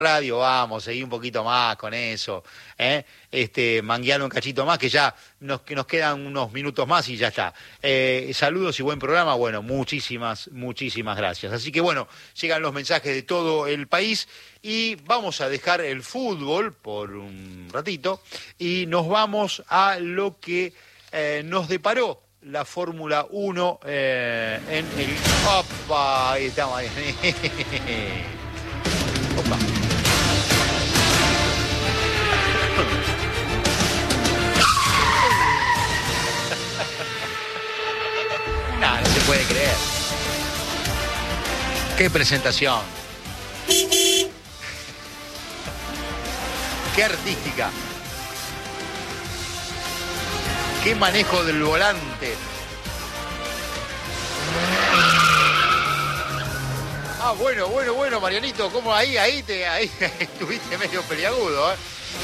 radio, vamos, seguí un poquito más con eso, manguealo un cachito más, que ya que nos quedan unos minutos más y ya está. Saludos y buen programa, bueno, muchísimas gracias. Así que bueno, llegan los mensajes de todo el país y vamos a dejar el fútbol por un ratito y nos vamos a lo que nos deparó la Fórmula 1 en el... ¡Opa! Ahí estamos. Opa. No se puede creer. ¡Qué presentación! ¡Qué artística! ¡Qué manejo del volante! Ah, bueno, Marianito, ¿cómo ahí estuviste medio peliagudo,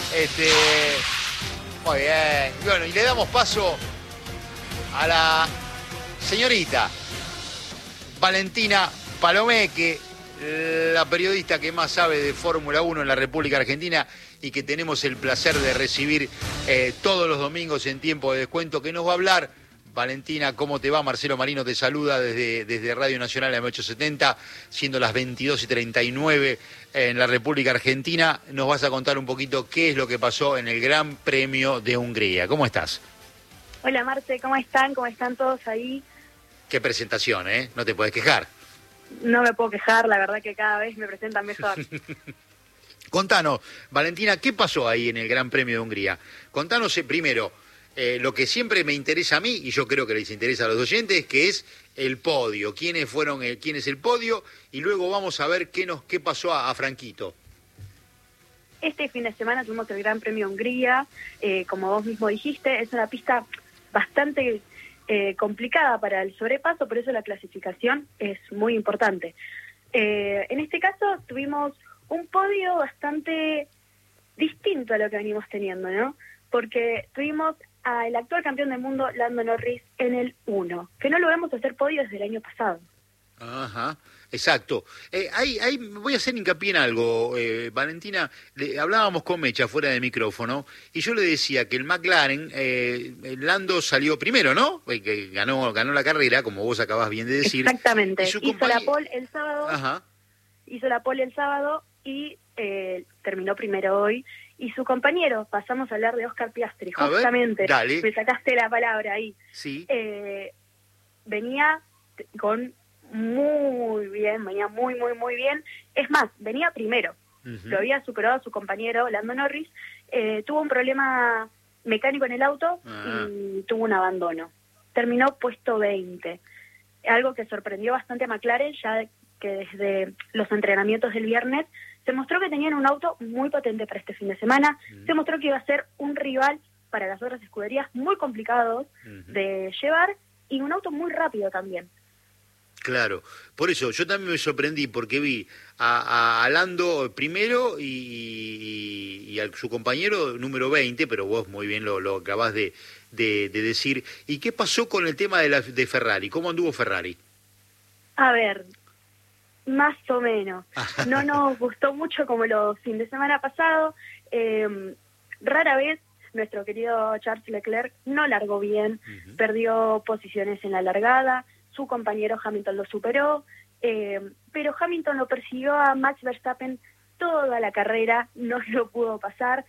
muy bien. Bueno, y le damos paso a la señorita Valentina Palomeque, la periodista que más sabe de Fórmula 1 en la República Argentina y que tenemos el placer de recibir todos los domingos en tiempo de descuento, que nos va a hablar. Valentina, ¿cómo te va? Marcelo Marino te saluda desde Radio Nacional M870, siendo las 22:39 en la República Argentina. Nos vas a contar un poquito qué es lo que pasó en el Gran Premio de Hungría. ¿Cómo estás? Hola Marce, ¿cómo están? ¿Cómo están todos ahí? Qué presentación, ¿eh? No te puedes quejar. No me puedo quejar, la verdad que cada vez me presentan mejor. Contanos, Valentina, ¿qué pasó ahí en el Gran Premio de Hungría? Contanos primero lo que siempre me interesa a mí, y yo creo que les interesa a los oyentes, que es el podio. ¿Quién es el podio? Y luego vamos a ver qué pasó a Franquito. Este fin de semana tuvimos el Gran Premio de Hungría. Como vos mismo dijiste, es una pista bastante complicada para el sobrepaso, por eso la clasificación es muy importante. En este caso tuvimos un podio bastante distinto a lo que venimos teniendo, ¿no? Porque tuvimos al actual campeón del mundo, Lando Norris, en el 1, que no lo vemos hacer podio desde el año pasado. Ajá, exacto. Ahí voy a hacer hincapié en algo, Valentina. Hablábamos con Mecha fuera de micrófono y yo le decía que el McLaren, Lando salió primero, ¿no? Que ganó la carrera, como vos acabás bien de decir. Exactamente. Hizo la pole el sábado. Ajá. Hizo la pole el sábado y terminó primero hoy. Y su compañero, pasamos a hablar de Oscar Piastri, justamente. A ver, dale. Me sacaste la palabra ahí. Sí. Venía con muy bien, venía muy bien. Es más, venía primero. Uh-huh. Lo había superado a su compañero, Lando Norris. Tuvo un problema mecánico en el auto y tuvo un abandono. Terminó puesto 20. Algo que sorprendió bastante a McLaren, ya que desde los entrenamientos del viernes se mostró que tenían un auto muy potente para este fin de semana. Se mostró que iba a ser un rival para las otras escuderías muy complicados de llevar y un auto muy rápido también. Claro, por eso yo también me sorprendí porque vi a Lando primero y a su compañero número 20, pero vos muy bien lo acabás de decir. ¿Y qué pasó con el tema de Ferrari? ¿Cómo anduvo Ferrari? A ver, más o menos. No nos gustó mucho como los fines de semana pasado. Rara vez nuestro querido Charles Leclerc no largó bien, perdió posiciones en la largada. Su compañero Hamilton lo superó, pero Hamilton lo persiguió a Max Verstappen toda la carrera, no lo pudo pasar,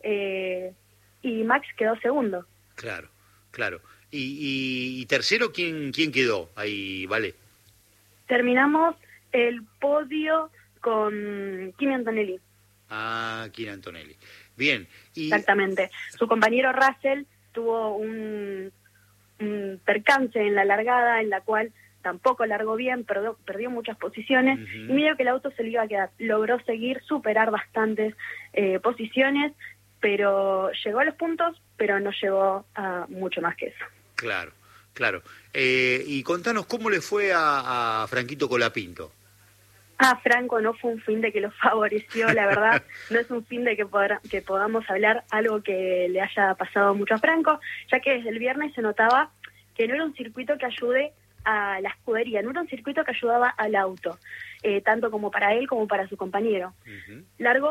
y Max quedó segundo. Claro. ¿Y tercero quién quedó ahí, Vale? Terminamos el podio con Kimi Antonelli. Kimi Antonelli. Bien. Exactamente. Su compañero Russell tuvo un percance en la largada en la cual tampoco largó bien, perdió muchas posiciones y medio que el auto se le iba a quedar. Logró superar bastantes posiciones, pero llegó a los puntos, pero no llegó a mucho más que eso. Claro. Y contanos cómo le fue a Franquito Colapinto. Franco no fue un fin de que lo favoreció, la verdad. No es un fin de que podamos hablar algo que le haya pasado mucho a Franco, ya que desde el viernes se notaba que no era un circuito que ayude a la escudería. No era un circuito que ayudaba al auto, tanto como para él como para su compañero. Largó